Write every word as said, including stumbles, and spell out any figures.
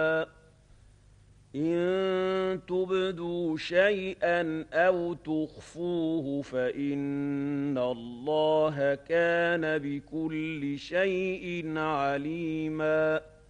إن تبدوا شيئا أو تخفوه فإن الله كان بكل شيء عليما